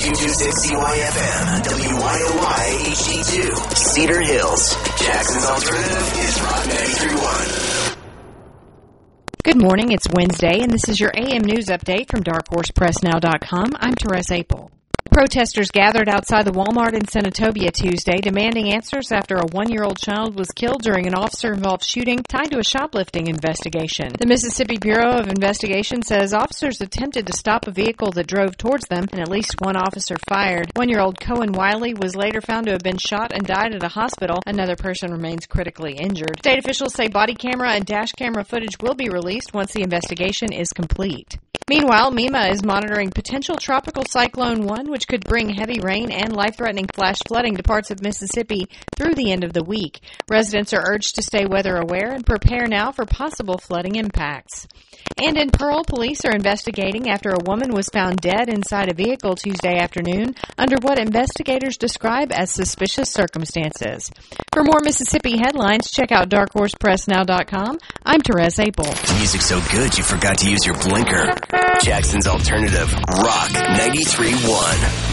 92.6 CYFM, WYOY HD2, Cedar Hills. Jackson's Alternative is Rock 93.1. Good morning, it's Wednesday, and this is your AM News Update from DarkHorsePressNow.com. I'm Teresa Apel. Protesters gathered outside the Walmart in Senatobia Tuesday demanding answers after a 1-year-old child was killed during an officer-involved shooting tied to a shoplifting investigation. The Mississippi Bureau of Investigation says officers attempted to stop a vehicle that drove towards them, and at least one officer fired. 1-year-old Cohen Wiley was later found to have been shot and died at a hospital. Another person remains critically injured. State officials say body camera and dash camera footage will be released once the investigation is complete. Meanwhile, MEMA is monitoring potential Tropical Cyclone 1, which could bring heavy rain and life-threatening flash flooding to parts of Mississippi through the end of the week. Residents are urged to stay weather aware and prepare now for possible flooding impacts. And in Pearl, police are investigating after a woman was found dead inside a vehicle Tuesday afternoon under what investigators describe as suspicious circumstances. For more Mississippi headlines, check out DarkHorsePressNow.com. I'm Teresa Apel. Music's so good you forgot to use your blinker. Jackson's Alternative, Rock 93.1.